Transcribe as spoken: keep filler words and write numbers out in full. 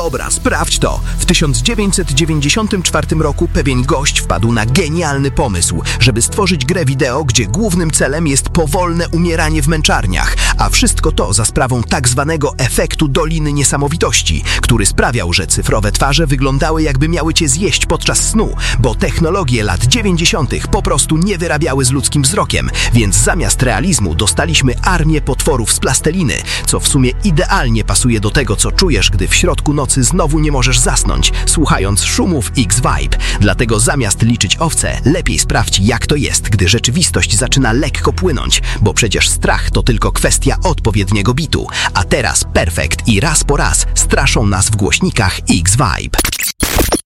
Dobra, sprawdź to. W tysiąc dziewięćset dziewięćdziesiątym czwartym roku pewien gość wpadł na genialny pomysł, żeby stworzyć grę wideo, gdzie głównym celem jest powolne umieranie w męczarniach, a wszystko to za sprawą tak zwanego efektu Doliny Niesamowitości, który sprawiał, że cyfrowe twarze wyglądały, jakby miały cię zjeść podczas snu, bo technologie lat dziewięćdziesiątych po prostu nie wyrabiały z ludzkim wzrokiem, więc zamiast realizmu dostaliśmy armię potworów z plasteliny, co w sumie idealnie pasuje do tego, co czujesz, gdy w środku nocy znowu nie możesz zasnąć, słuchając szumów X-Vibe. Dlatego zamiast liczyć owce, lepiej sprawdź, jak to jest, gdy rzeczywistość zaczyna lekko płynąć, bo przecież strach to tylko kwestia odpowiedniego bitu. A teraz Perfekt i raz po raz straszą nas w głośnikach X-Vibe.